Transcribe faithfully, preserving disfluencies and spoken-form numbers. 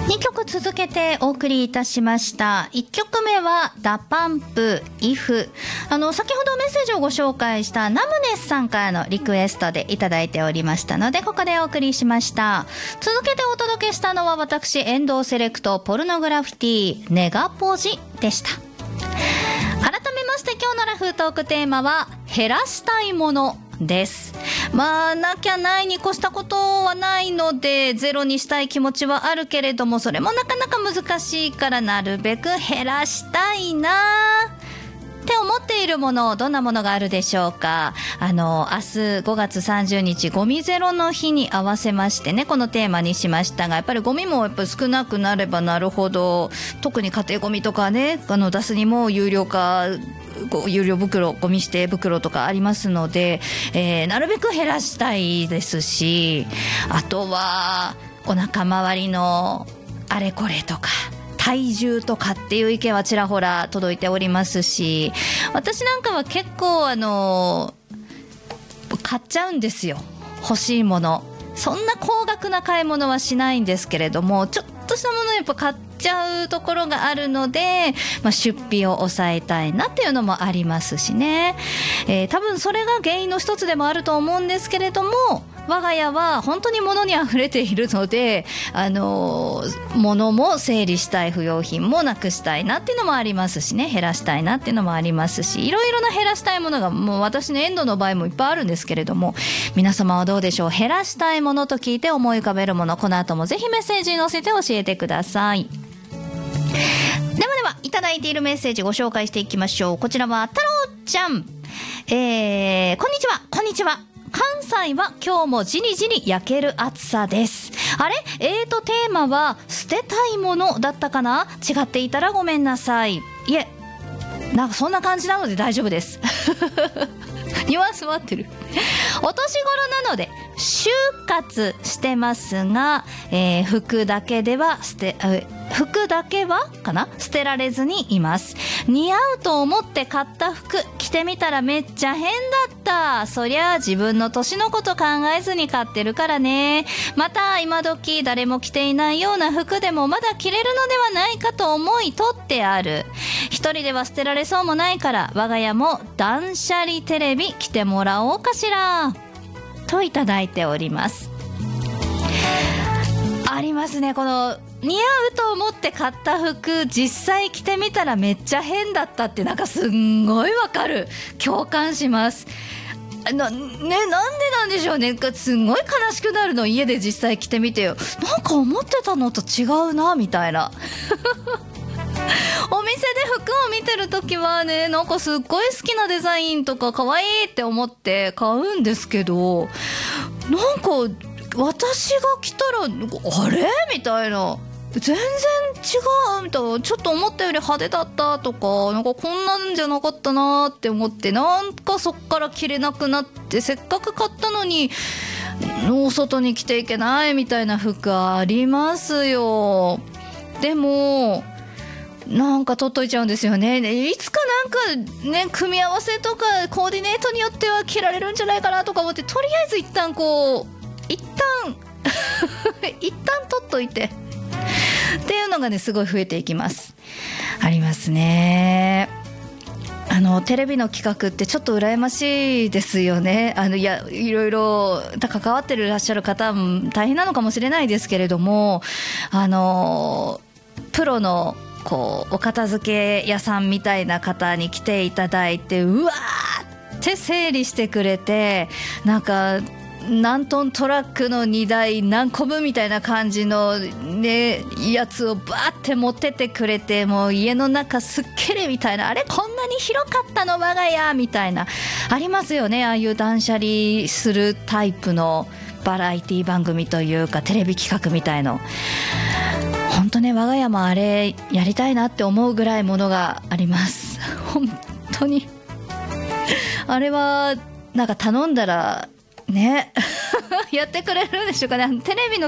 にきょく続けてお送りいたしました。いっきょくめはダパンプ イフ。 あの先ほどメッセージをご紹介したナムネスさんからのリクエストでいただいておりましたので、ここでお送りしました。続けてお届けしたのは私遠藤セレクトポルノグラフィティネガポジでした。改めまして今日のラフトークテーマは減らしたいものです。まあなきゃないに越したことはないのでゼロにしたい気持ちはあるけれども、それもなかなか難しいからなるべく減らしたいなって思っているもの、どんなものがあるでしょうか。あの明日ごがつさんじゅうにちゴミゼロの日に合わせましてね、このテーマにしましたが、やっぱりゴミもやっぱ少なくなればなるほど、特に家庭ゴミとかね、あの出すにも有料化、有料袋、ゴミ指定袋とかありますので、えー、なるべく減らしたいですし、あとはお腹周りのあれこれとか体重とかっていう意見はちらほら届いておりますし、私なんかは結構あの買っちゃうんですよ、欲しいもの。そんな高額な買い物はしないんですけれども、ちょっとしたものやっぱ買っちゃうところがあるので、まあ、出費を抑えたいなっていうのもありますしね、えー、多分それが原因の一つでもあると思うんですけれども、我が家は本当に物にあふれているので、あのー、物も整理したい、不要品もなくしたいなっていうのもありますしね、減らしたいなっていうのもありますし、いろいろな減らしたいものがもう私のエンドの場合もいっぱいあるんですけれども、皆様はどうでしょう。減らしたいものと聞いて思い浮かべるもの、この後もぜひメッセージに載せて教えてください。ではではいただいているメッセージご紹介していきましょう。こちらは太郎ちゃん、えー、こんにちは。こんにちは。関西は今日もじりじり焼ける暑さです。あれえーとテーマは捨てたいものだったかな。違っていたらごめんなさい。いえ、なんかそんな感じなので大丈夫ですニュアンスは合ってるお年頃なので就活してますが、えー、服だけでは捨て服だけはかな捨てられずにいます。似合うと思って買った服着てみたらめっちゃ変だった。そりゃ自分の年のこと考えずに買ってるからね。また今時誰も着ていないような服でもまだ着れるのではないかと思い取ってある。一人では捨てられそうもないから我が家も断捨離テレビ着てもらおうかしらといただいております。ありますね、この似合うと思って買った服実際着てみたらめっちゃ変だったって、なんかすんごいわかる、共感します。な, ね、なんでなんでしょうね。すんごい悲しくなるの、家で実際着てみてよ、なんか思ってたのと違うなみたいなお店で服を見てるときはね、なんかすっごい好きなデザインとか可愛いって思って買うんですけど、なんか私が着たらあれみたいな、全然違うみたいな、ちょっと思ったより派手だったとか、なんかこんなんじゃなかったなって思って、なんかそっから着れなくなって、せっかく買ったのにお外に着ていけないみたいな服ありますよ。でもなんか取っといちゃうんですよね。いつかなんかね、組み合わせとかコーディネートによっては着られるんじゃないかなとか思って、とりあえず一旦こう一旦一旦取っといてっていうのがね、すごい増えていきます。ありますね。あのテレビの企画ってちょっと羨ましいですよね。あのいやいろいろ関わってらっしゃる方も大変なのかもしれないですけれども、あのプロのこうお片付け屋さんみたいな方に来ていただいて、うわーって整理してくれて、なんか何トントラックの荷台何個分みたいな感じのねやつをバーって持ってってくれて、もう家の中すっきりみたいな、あれこんなに広かったの我が家みたいな、ありますよね。ああいう断捨離するタイプのバラエティ番組というかテレビ企画みたいの、本当ね、我が家もあれやりたいなって思うぐらいものがあります。本当にあれはなんか頼んだらねやってくれるんでしょうかね。テレビの